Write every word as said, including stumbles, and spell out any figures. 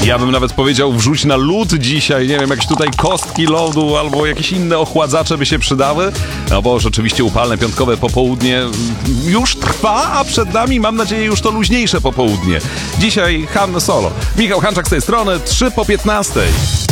Ja bym nawet powiedział, wrzuć na lód dzisiaj, nie wiem, jakieś tutaj kostki lodu albo jakieś inne ochładzacze by się przydały, no bo rzeczywiście upalne piątkowe popołudnie już trwa, a przed nami, mam nadzieję, już to luźniejsze popołudnie. Dzisiaj Han Solo. Michał Hanczak z tej strony, trzy po piętnastej.